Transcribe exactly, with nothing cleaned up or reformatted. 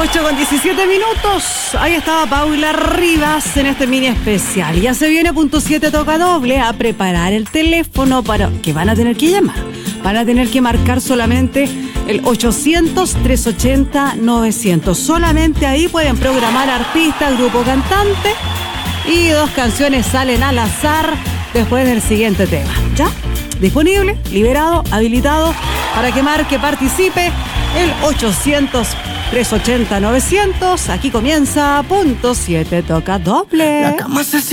ocho con diecisiete minutos. Ahí estaba Paula Rivas en este mini especial. Ya se viene punto siete toca doble a preparar el teléfono para que van a tener que llamar. Van a tener que marcar solamente el ochocientos, trescientos ochenta, novecientos. Solamente ahí pueden programar artista, grupo, cantante. Y dos canciones salen al azar después del siguiente tema. ¿Ya? Disponible, liberado, habilitado para que marque, participe el ochocientos, trescientos ochenta, novecientos. Aquí comienza punto siete toca doble. La cama se